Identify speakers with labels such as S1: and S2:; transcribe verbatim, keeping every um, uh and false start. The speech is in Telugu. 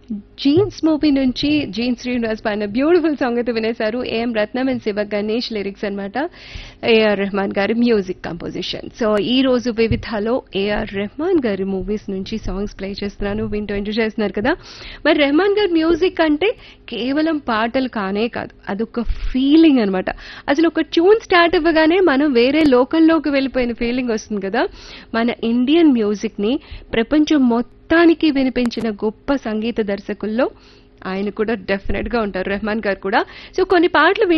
S1: జీన్స్ మూవీ నుంచి జీన్స్ శ్రీనివాస్ పాడిన బ్యూటిఫుల్ సాంగ్ అయితే వినేశారు. AM Ratnam and Shiva Ganesh lyrics అన్నమాట. ఏఆర్ రెహమాన్ గారి మ్యూజిక్ కంపోజిషన్. సో ఈ రోజు వివిధలో ఏఆర్ రెహమాన్ గారి మూవీస్ నుంచి సాంగ్స్ ప్లే చేస్తున్నాను, వింటూ ఎంజాయ్ చేస్తున్నారు కదా. మరి రెహమాన్ గారి మ్యూజిక్ అంటే కేవలం పాటలు కానే కాదు, అదొక ఫీలింగ్ అన్నమాట. అసలు ఒక ట్యూన్ స్టార్ట్ అవ్వగానే మనం వేరే లోకల్లోకి వెళ్ళిపోయిన ఫీలింగ్ వస్తుంది కదా. మన ఇండియన్ మ్యూజిక్ ని ప్రపంచం మొత్తానికి వినిపించిన గొప్ప సంగీత దర్శకుల్లో ఆయన కూడా డెఫినెట్ గా ఉంటారు, రెహమాన్ గారు కూడా. సో కొన్ని పాటలు